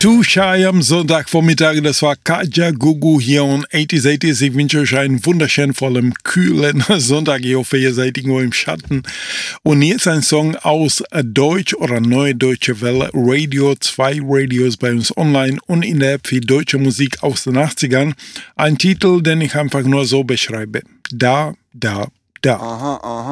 Too Shy am Sonntagvormittag, das war Kaja Gugu hier on 80s 80s. Ich wünsche euch einen wunderschönen, vollen, kühlen Sonntag. Ich hoffe, ihr seid irgendwo im Schatten. Und jetzt ein Song aus Deutsch oder Neue Deutsche Welle Radio, 2 Radios bei uns online und in der App für deutsche Musik aus den 80ern. Ein Titel, den ich einfach nur so beschreibe. Da, da, da. Aha, aha.